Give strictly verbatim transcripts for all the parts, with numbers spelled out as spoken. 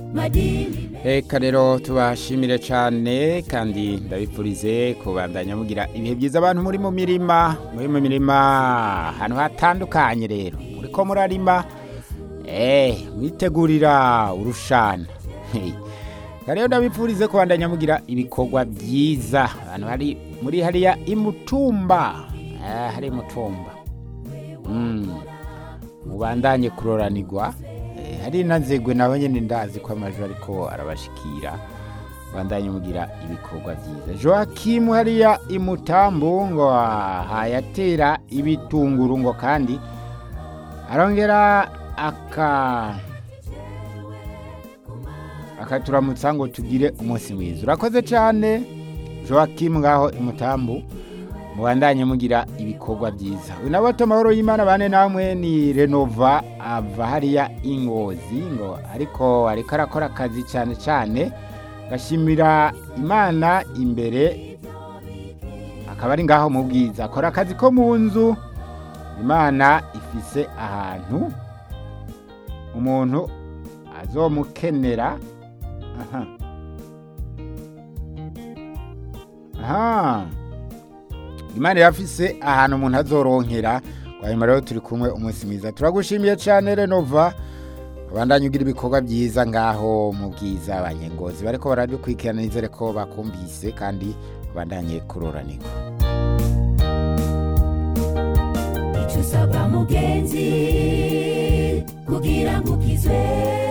Eka rero tubashimire cyane kandi ndabipfurize kubandanya mugira ibihe byiza abantu muri mu mirima muri mu mirima ahantu hatandukanye rero muriko murarima eh mwitegurira urushana rero ndabipfurize kubandanya mugira ibikorwa byiza abantu hari muri hariya imutumba eh hari imutumba mm mubandanye kuroranirwa hari nanzegwe nawe nyene ndazi ko amajwi ariko arabashikira bandanye mugira ibikorwa byiza. Joachim hariya imutambu ngo hayatera ibitunguru ngo kandi arongera aka akaturamutsa ngo tugire umunsi mwiza. Urakoze cyane Joachim ngaho imutambu mubandanye mugira ibikorwa byiza. Unabato mahoro y'Imana bane namwe ni Renova ava hariya Ingozi ngo ariko ariko arakora akazi cyane cyane gashimira Imana imbere akaba ari ngaho mu bwiza akora akazi ko mu nzu. Imana ifise ahantu umuntu azomukenera aha aha Imana yafise ahantu umuntu azoronkera kwa rero turi kumwe umunsi mwiza. Turagushimiye cyane Renova abandanye ugira ibikorwa byiza ngaho mu bwiza abanyengozi bariko baradukwikirana nizere ko bakumvise kandi abandanye kuroranirwa. Icyo usabwa mugenzi kugira ngo ukizwe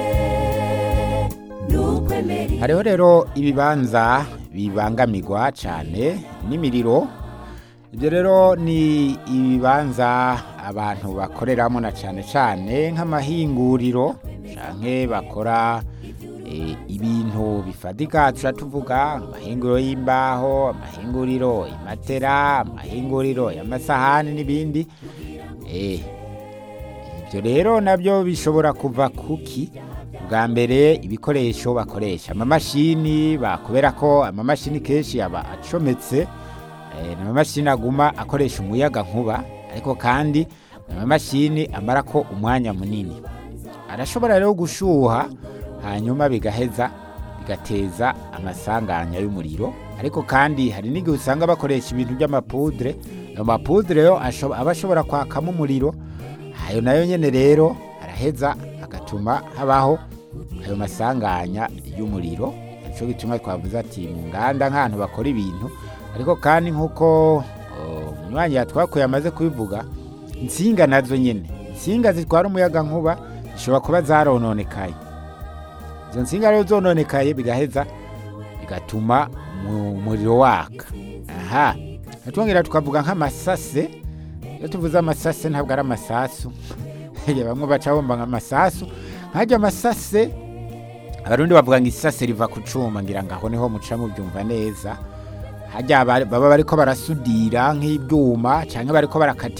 nukwemera. Hariho rero ibibanza bibangamirwa cyane n'imiriro. Ibyo rero ni ibibanza abantu bakoreramo na cyane cyane nk'amahinguriro canke bakora e, ibintu bifadika tuca tuvuga amahinguriro y'imbaho, amahinguriro imatera, amahinguriro y'amasahani n'ibindi. Eh ibyo rero nabyo bishobora kuva kuki bwa mbere ibikoresho bakoresha amamashini bakubera ko amamashini kenshi yaba acometse n'amamashini aguma akoresha umuyaga nkuba ariko kandi n'amamashini amara ko umwanya munini arashobora rero gushuha hanyuma bigaheza bigateza amasanganya y'umuriro. Ariko kandi hari n'igihe usanga bakoresha ibintu by'amapudre ayo mapudre yo aba ashobora kwakamo umuriro ayo nayo nyene rero araheza agatuma habaho ayo masanganya y'umuriro. Nico gituma twavuze ati mu nganda nk'ahantu bakora ibintu. Ariko kandi nkuko umunywanyi yatwakuye amaze kubivuga insinga nazo nyene insinga zitwara umuyaga nkuba zishobora kuba zarononekaye. Izo nsinga rero zononekaye bigaheza bigatuma umuriro waka. Aha natwongera tukavuga nk'amasase. Iyo tuvuze amasase ntabwo ari amasasu bamwe baca bomba nk'amasasu nkajya amasase abarundi bavuga ngo isase riva ku cuma ngira ngaho niho muca mubyumva neza. Hajya baba bariko barasudira nk'ibyuma canke bariko barakata